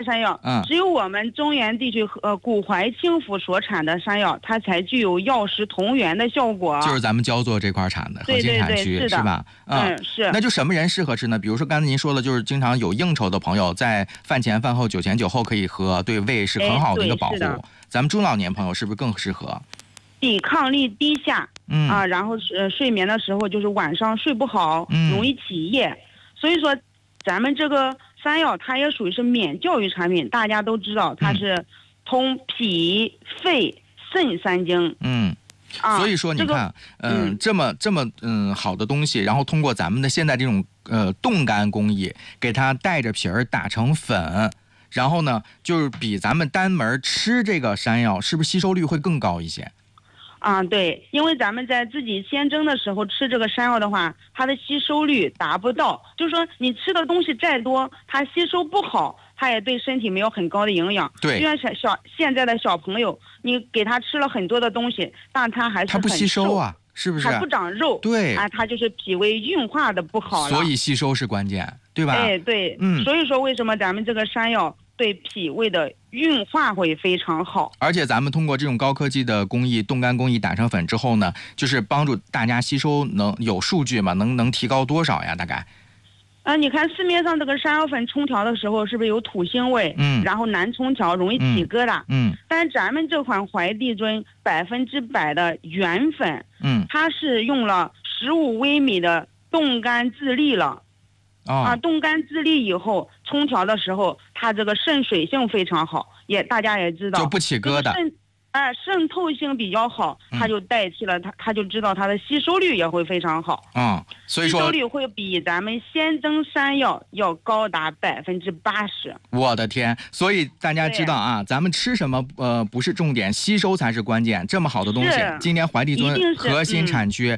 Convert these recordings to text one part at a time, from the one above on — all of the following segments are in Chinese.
山药，只有我们中原地区和古淮清府所产的山药，它才具有药食同源的效果。 就是咱们焦作这块产的核心产区，是吧？ 是。 那就什么人适合吃呢？比如说刚才您说了，就是经常有应酬的朋友，在饭前饭后、酒前酒后可以喝，对胃是很好的一个保护。咱们中老年朋友是不是更适合？ 抵抗力低下，然后睡眠的时候就是晚上睡不好，容易起夜。所以说，咱们这个山药它也属于是免教育产品，大家都知道它是通脾、肺、肾三经。 所以说你看，这么好的东西，然后通过咱们的现在这种冻干工艺，给它带着皮儿打成粉，然后呢，就是比咱们单门吃这个山药，是不是吸收率会更高一些？ 对，因为咱们在自己鲜蒸的时候吃这个山药的话，它的吸收率达不到，就是说你吃的东西再多，它吸收不好，它也对身体没有很高的营养。 对， 就像现在的小朋友，你给他吃了很多的东西，但他还是很瘦， 他不吸收啊，是不是？ 他不长肉， 对他就是脾胃运化的不好了。 所以吸收是关键，对吧？ 对，所以说为什么咱们这个山药对脾胃的运化会非常好， 而且咱们通过这种高科技的工艺，冻干工艺打成粉之后呢，就是帮助大家吸收，有数据吗？能提高多少呀？大概？ 你看市面上这个山药粉冲调的时候，是不是有土腥味？然后难冲调，容易起疙瘩。但是咱们这款怀帝尊100%的原粉，它是用了15微米的冻干自立了。冻干自立以后，冲调的时候，它这个渗水性非常好，大家也知道， 就不起疙瘩。 渗透性比较好，它就代替了它就知道它的吸收率也会非常好。 所以说吸收率会比咱们鲜蒸山药要高达80%。 我的天！所以大家知道啊，咱们吃什么不是重点，吸收才是关键。这么好的东西，今天怀帝尊核心产区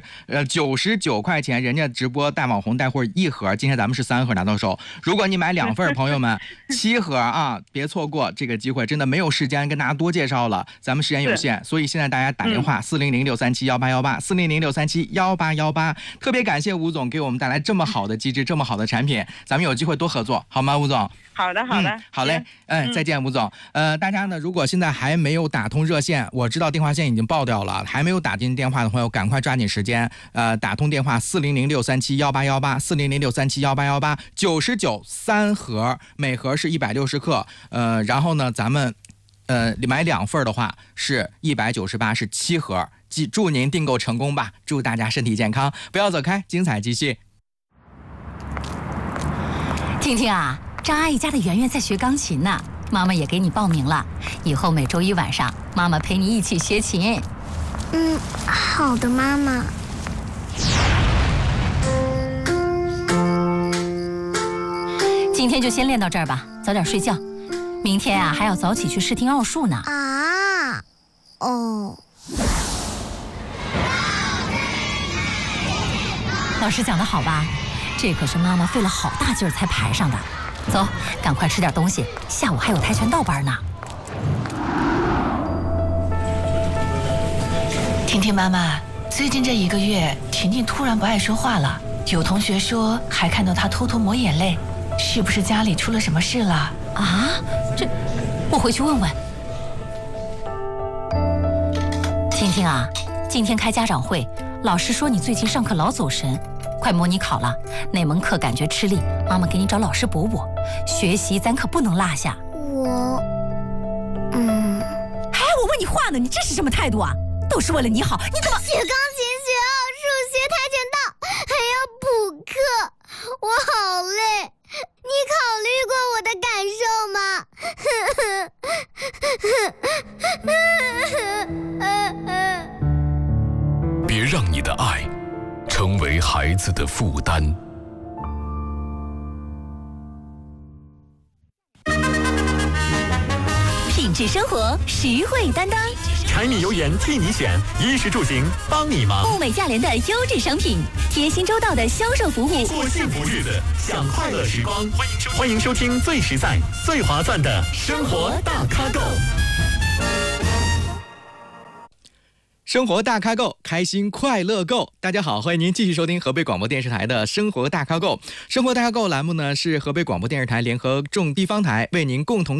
，99块钱，人家直播大网红带货1盒，今天咱们是3盒拿到手。如果你买2份，朋友们7盒啊，别错过这个机会，真的没有时间跟大家多介绍了，咱们时间有限，所以现在大家打电话400-637-1818，400-637-1818，特别感谢吴总给我们带来这么好的机制，这么好的产品，咱们有机会多合作，好吗，吴总？ 好的， 好嘞，再见，吴总。大家呢，如果现在还没有打通热线，我知道电话线已经爆掉了，还没有打进电话的朋友，赶快抓紧时间，打通电话400-637-1818，400-637-1818，99 3盒，每盒是160克，然后呢，咱们买2份的话是198，是7盒。祝您订购成功吧！祝大家身体健康，不要走开，精彩继续。 婷婷啊，张阿姨家的圆圆在学钢琴呢，妈妈也给你报名了，以后每周1晚上，妈妈陪你一起学琴。 好的，妈妈。 今天就先练到这儿吧，早点睡觉。明天啊，还要早起去试听奥数呢。老师讲得好吧？这可是妈妈费了好大劲儿才排上的。走，赶快吃点东西，下午还有跆拳道班呢。 婷婷妈妈，最近这1个月，婷婷突然不爱说话了，有同学说还看到她偷偷抹眼泪，是不是家里出了什么事了？ 这，我回去问问。婷婷啊，今天开家长会，老师说你最近上课老走神，快模拟考了，哪门课感觉吃力，妈妈给你找老师补补。学习咱可不能落下。 我问你话呢，你这是什么态度啊？都是为了你好，你怎么学钢琴、学奥数、学跆拳道，还要补课，我好累。你考虑过我的感受吗？ 别让你的爱成为孩子的负担。 品质生活，实惠担当。 柴米油盐替你选，衣食住行帮你忙。 物美价廉的优质商品，贴心周到的销售服务。 过幸福日子，享快乐时光。欢迎收听最实在、最划算的生活大咖购。 生活大咖购，开心快乐购。大家好，欢迎您继续收听河北广播电视台的生活大咖购。生活大咖购栏目呢，是河北广播电视台联合众地方台为您共同